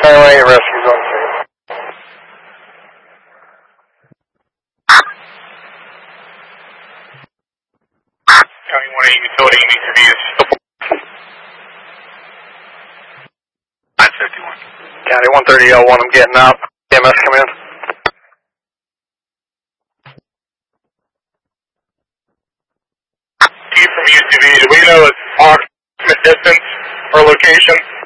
918 rescues on scene. County 180 utility needs to be a 951. County 130L1, I'm getting out. EMS come in. From UTV, do we know its approximate distance or location?